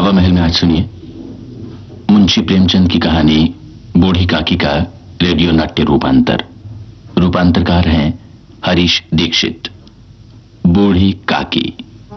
हवा महल में आज सुनिए मुंशी प्रेमचंद की कहानी बूढ़ी काकी का रेडियो नाट्य रूपांतर। रूपांतरकार हैं हरीश दीक्षित। बूढ़ी काकी।